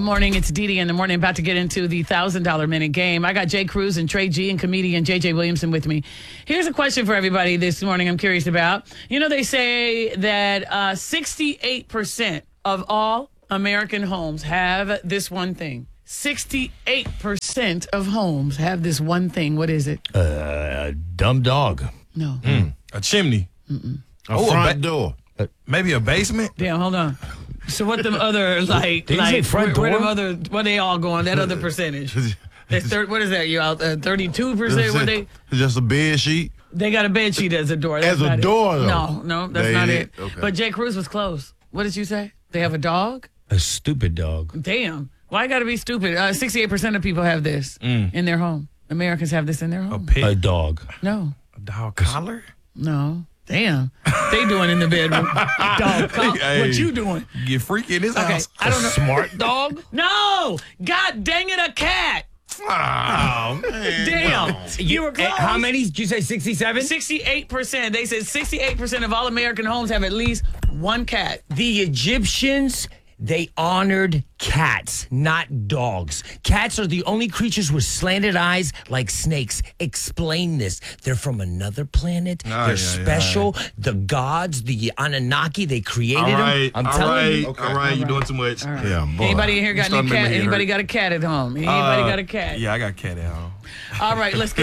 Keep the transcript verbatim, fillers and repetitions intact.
morning. It's Dee Dee in the morning. About to get into the one thousand dollars minute game. I got Jay Cruz and Trey G and comedian J J Williamson with me. Here's a question for everybody this morning I'm curious about. You know, they say that uh, sixty-eight percent of all American homes have this one thing. sixty-eight percent of homes have this one thing. What is it? Uh, dumb dog. No. Mm. A chimney. Mm-mm. A Oh, front a ba- door. Maybe a basement. Damn, hold on. So what them other, like, Did you say like front where, where door? them other, where they all going? That other percentage. That's thir- what is that? You out uh, thirty-two percent? What they Just a bed sheet. they got a bed sheet as a door. That's As a not it. door, though. No, no, that's They not did? it. Okay. But Jay Cruz was close. What did you say? They have a dog? A stupid dog. Damn. Why got to be stupid? Uh, sixty-eight percent of people have this Mm. in their home. Americans have this in their A home. pit. A dog. No, A dog collar. no. Damn. They doing in the bedroom. Dog. Call, Hey. What you doing? Get freaky in this Okay. house. I don't know. Smart dog? No. God dang it, a cat. Oh, man. Damn. You were Eh, close. How many did you say? sixty-seven? sixty-eight percent. They said sixty-eight percent of all American homes have at least one cat. The Egyptians, they honored cats, not dogs. Cats are the only creatures with slanted eyes like snakes. Explain this. They're from another planet. Ah, They're yeah, yeah, special. The gods, the Anunnaki, they created All right. them. I'm all telling right, you. All right. You're doing too much. All right. Yeah, boy. Anybody in here got You any starting to make cat? me hurt. Anybody got a cat at home? Anybody Uh, got a cat? Yeah, I got cat at home. All right, let's get